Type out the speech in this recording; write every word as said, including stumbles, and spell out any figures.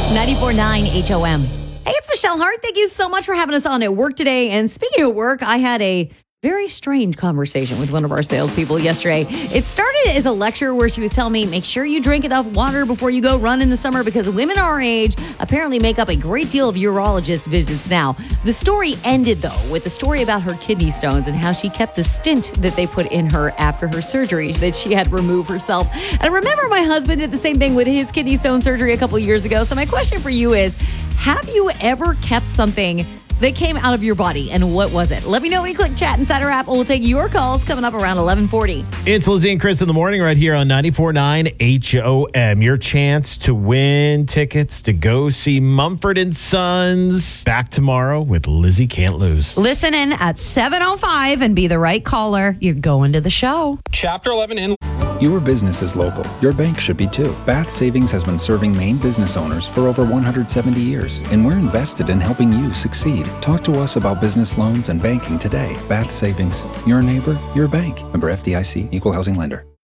ninety-four point nine H O M. Hey, it's Michelle Hart. Thank you so much for having us on at work today. And speaking of work, I had a very strange conversation with one of our salespeople yesterday. It started as a lecture where she was telling me, make sure you drink enough water before you go run in the summer because women our age apparently make up a great deal of urologist visits now. The story ended, though, with a story about her kidney stones and how she kept the stint that they put in her after her surgery that she had removed herself. And I remember my husband did the same thing with his kidney stone surgery a couple years ago. So my question for you is, have you ever kept something that came out of your body, and what was it? Let me know when you click Chat Inside our app. We'll take your calls coming up around eleven forty. It's Lizzie and Chris in the morning right here on ninety-four point nine H O M. Your chance to win tickets to go see Mumford and Sons. Back tomorrow with Lizzie Can't Lose. Listen in at seven oh five and be the right caller. You're going to the show. Chapter eleven in. Your business is local. Your bank should be too. Bath Savings has been serving Maine business owners for over one hundred seventy years, and we're invested in helping you succeed. Talk to us about business loans and banking today. Bath Savings. Your neighbor, your bank. Member F D I C, Equal Housing Lender.